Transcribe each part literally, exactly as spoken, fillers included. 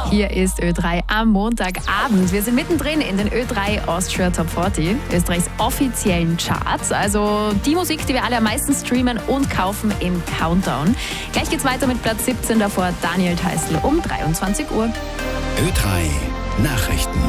Hier ist Ö drei am Montagabend. Wir sind mittendrin in den Ö drei Austria Top vierzig, Österreichs offiziellen Charts. Also die Musik, die wir alle am meisten streamen und kaufen im Countdown. Gleich geht's weiter mit Platz siebzehn, davor Daniel Theißl um dreiundzwanzig Uhr. Ö drei Nachrichten.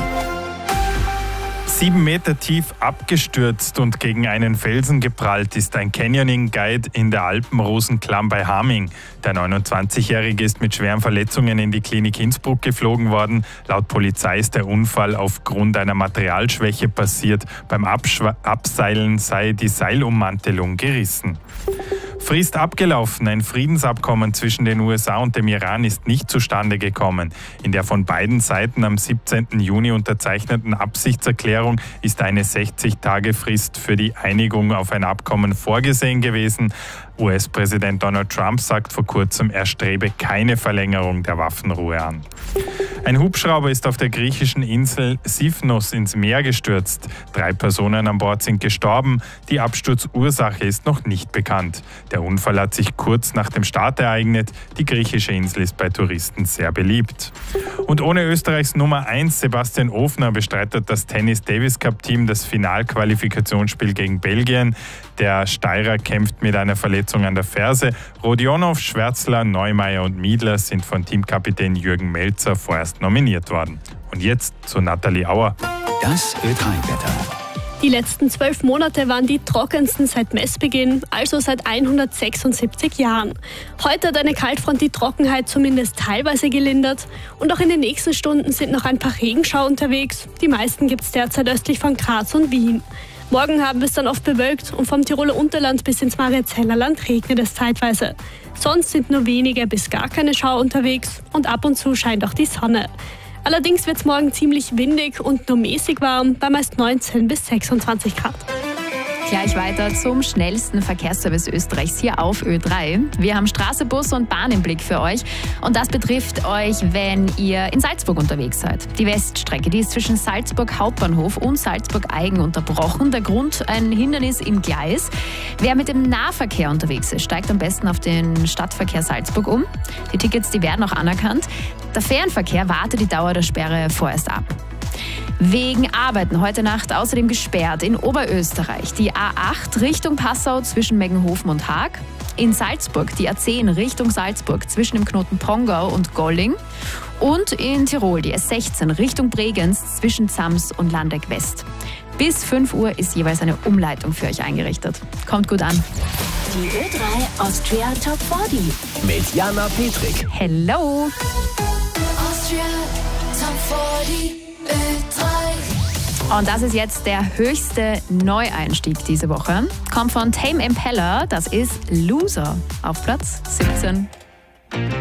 Sieben Meter tief abgestürzt und gegen einen Felsen geprallt ist ein Canyoning-Guide in der Alpenrosenklamm bei Haming. Der neunundzwanzigjährige ist mit schweren Verletzungen in die Klinik Innsbruck geflogen worden. Laut Polizei ist der Unfall aufgrund einer Materialschwäche passiert. Beim Abschw- Abseilen sei die Seilummantelung gerissen. Frist abgelaufen. Ein Friedensabkommen zwischen den U S A und dem Iran ist nicht zustande gekommen. In der von beiden Seiten am siebzehnten Juni unterzeichneten Absichtserklärung ist eine sechzig-Tage-Frist für die Einigung auf ein Abkommen vorgesehen gewesen. U S-Präsident Donald Trump sagt vor kurzem, er strebe keine Verlängerung der Waffenruhe an. Ein Hubschrauber ist auf der griechischen Insel Sifnos ins Meer gestürzt. Drei Personen an Bord sind gestorben. Die Absturzursache ist noch nicht bekannt. Der Unfall hat sich kurz nach dem Start ereignet. Die griechische Insel ist bei Touristen sehr beliebt. Und ohne Österreichs Nummer eins Sebastian Ofner bestreitet das Tennis-Davis-Cup-Team das Finalqualifikationsspiel gegen Belgien. Der Steirer kämpft mit einer Verletzung an der Ferse. Rodionov, Schwärzler, Neumeier und Miedler sind von Teamkapitän Jürgen Melzer vorerst nominiert worden. Und jetzt zu Nathalie Auer. Das Ö drei Wetter. Die letzten zwölf Monate waren die trockensten seit Messbeginn, also seit hundertsechsundsiebzig Jahren. Heute hat eine Kaltfront die Trockenheit zumindest teilweise gelindert und auch in den nächsten Stunden sind noch ein paar Regenschauer unterwegs. Die meisten gibt es derzeit östlich von Graz und Wien. Morgen haben wir es dann oft bewölkt und vom Tiroler Unterland bis ins Mariazellerland regnet es zeitweise. Sonst sind nur wenige bis gar keine Schauer unterwegs und ab und zu scheint auch die Sonne. Allerdings wird es morgen ziemlich windig und nur mäßig warm, bei meist neunzehn bis sechsundzwanzig Grad. Gleich weiter zum schnellsten Verkehrsservice Österreichs hier auf Ö drei. Wir haben Straße, Bus und Bahn im Blick für euch. Und das betrifft euch, wenn ihr in Salzburg unterwegs seid. Die Weststrecke, die ist zwischen Salzburg Hauptbahnhof und Salzburg Eigen unterbrochen. Der Grund, ein Hindernis im Gleis. Wer mit dem Nahverkehr unterwegs ist, steigt am besten auf den Stadtverkehr Salzburg um. Die Tickets, die werden auch anerkannt. Der Fernverkehr wartet die Dauer der Sperre vorerst ab. Wegen Arbeiten heute Nacht außerdem gesperrt in Oberösterreich die A acht Richtung Passau zwischen Meggenhofen und Haag, in Salzburg die A zehn Richtung Salzburg zwischen dem Knoten Pongau und Golling und in Tirol die S sechzehn Richtung Bregenz zwischen Zams und Landeck West. Bis fünf Uhr ist jeweils eine Umleitung für euch eingerichtet. Kommt gut an. Die Ö drei Austria Top vierzig. Mit Jana Petrik. Hello! Austria Top vierzig. Ö drei. Und das ist jetzt der höchste Neueinstieg diese Woche. Kommt von Tame Impala, das ist Loser auf Platz siebzehn.